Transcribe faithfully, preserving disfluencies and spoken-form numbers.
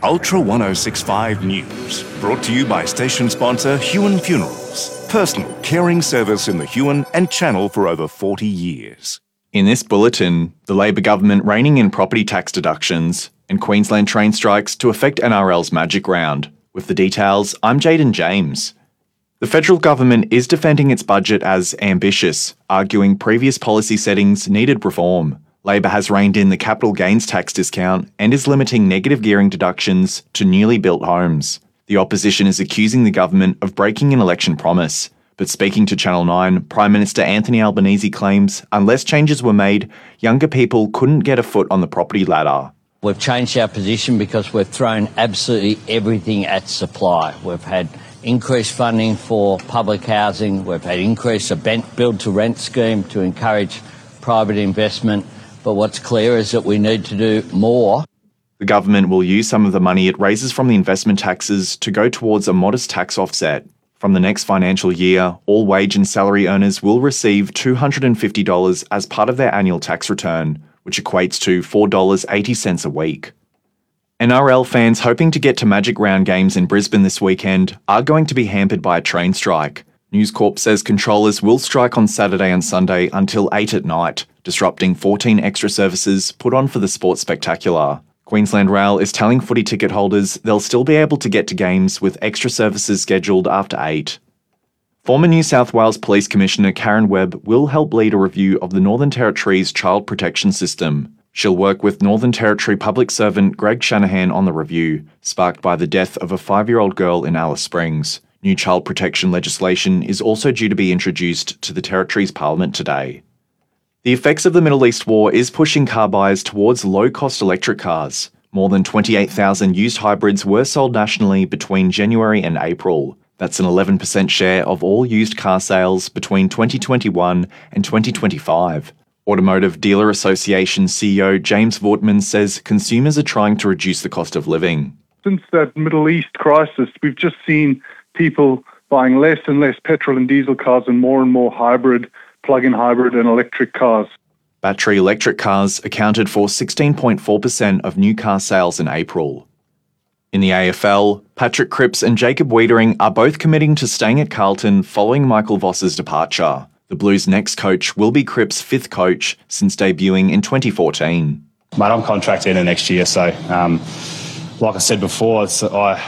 Ultra ten sixty-five News, brought to you by station sponsor Huon Funerals, personal caring service in the Huon and Channel for over forty years. In this bulletin, the Labor government reining in property tax deductions and Queensland train strikes to affect N R L's Magic Round. With the details, I'm Jaden James. The federal government is defending its budget as ambitious, arguing previous policy settings needed reform. Labor has reined in the capital gains tax discount and is limiting negative gearing deductions to newly built homes. The opposition is accusing the government of breaking an election promise. But speaking to Channel nine, Prime Minister Anthony Albanese claims unless changes were made, younger people couldn't get a foot on the property ladder. We've changed our position because we've thrown absolutely everything at supply. We've had increased funding for public housing. We've had increase of build-to-rent scheme to encourage private investment. But what's clear is that we need to do more. The government will use some of the money it raises from the investment taxes to go towards a modest tax offset. From the next financial year, all wage and salary earners will receive two hundred fifty dollars as part of their annual tax return, which equates to four dollars eighty a week. N R L fans hoping to get to Magic Round games in Brisbane this weekend are going to be hampered by a train strike. News Corp says controllers will strike on Saturday and Sunday until eight at night, disrupting fourteen extra services put on for the Sports Spectacular. Queensland Rail is telling footy ticket holders they'll still be able to get to games with extra services scheduled after eight. Former New South Wales Police Commissioner Karen Webb will help lead a review of the Northern Territory's child protection system. She'll work with Northern Territory public servant Greg Shanahan on the review, sparked by the death of a five-year-old girl in Alice Springs. New child protection legislation is also due to be introduced to the Territory's Parliament today. The effects of the Middle East war is pushing car buyers towards low-cost electric cars. More than twenty-eight thousand used hybrids were sold nationally between January and April. That's an eleven percent share of all used car sales between twenty twenty-one and twenty twenty-five. Automotive Dealer Association C E O James Vortman says consumers are trying to reduce the cost of living. Since that Middle East crisis, we've just seen people buying less and less petrol and diesel cars and more and more hybrid, plug-in hybrid and electric cars. Battery electric cars accounted for sixteen point four percent of new car sales in April. In the A F L, Patrick Cripps and Jacob Wiedering are both committing to staying at Carlton following Michael Voss's departure. The Blues' next coach will be Cripps' fifth coach since debuting in twenty fourteen. Mate, I'm contracted in the next year, so um, like I said before, it's, I